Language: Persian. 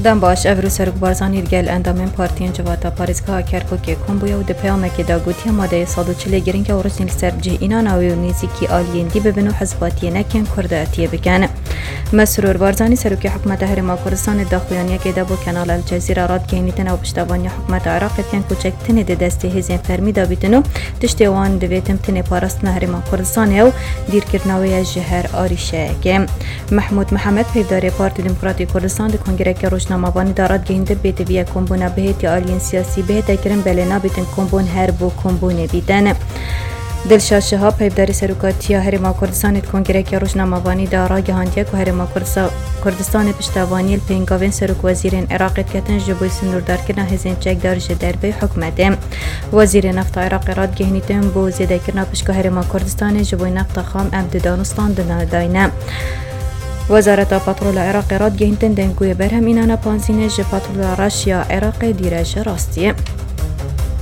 دم باش افرو سرک بارزانی گل اندامین پارتیان جواتا پاریزگاه کرکوک کمبویا و دپیامه که داگوتی ماده 140 گرینگ اورجینال سربجی اینا ناوی و نیزیکی آلیین دی ببنو حزباتی نکن کرداتیه بکن. مسرور بارزانی سرک حکومت هرما کردستان داخویانیه که دبو کانال الجزیره راد گینیتن و پشتوانی حکومت عراق کن کوچکتن د دسته هزین فرمی دابیتنو تشتوان دویتم تن پاراست هرما کردستان او دیرکرناوی جهر آریشه که محمود محمد پیدار پارتی دموکراتی کردستان د کنگره که روشنامه‌بانی دارد گینده بیتوی کمبونه بهتی آلیین سیاسی بهت کرن بلنا بیتن کمبون هر بو کمبونه بیتن. دلشاد شهاب پیداری سرکاتی هرما کردستان کنگره که روشنامه‌بانی دارد گهاندیه که هرما کردستان پشتوانی الپینگاوین سرک وزیرین عراق کتن جبوی سنوردار کردن هزین چک دارج دربه حکمت. وزیر نفت عراق راد گهنیتن بو زیده کردن پشکه هرما کردستان جبوی نفت خام امد دانستان داینه. وزارت پترول عراق راد گهنتن دنگوی برهم اینانا پانزینه جه پترول راشیا عراق دیرج راستیه.